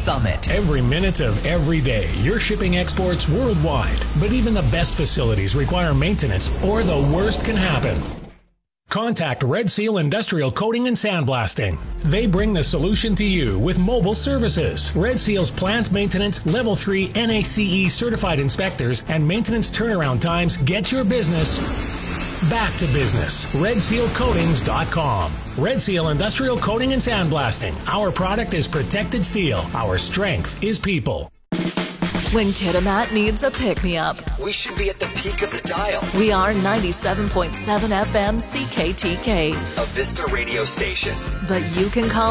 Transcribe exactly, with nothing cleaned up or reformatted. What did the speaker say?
Summit. Every minute of every day, you're shipping exports worldwide. But even the best facilities require maintenance, or the worst can happen. Contact Red Seal Industrial Coating and Sandblasting. They bring the solution to you with mobile services. Red Seal's plant maintenance, level three N A C E certified inspectors, and maintenance turnaround times get your business back to business. red seal coatings dot com. Red Seal Industrial Coating and Sandblasting. Our product is protected steel. Our strength is people. When Kitimat needs a pick-me-up, We should be at the peak of the dial. we are ninety-seven point seven F M C K T K. A Vista radio station. But you can call